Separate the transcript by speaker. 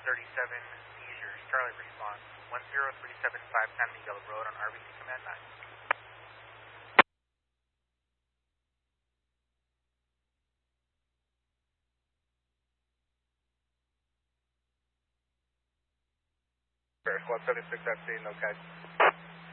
Speaker 1: seizures, Charlie response, 10375 San Miguel Road on RVC Command 9.
Speaker 2: Bear 176 FC, no catch.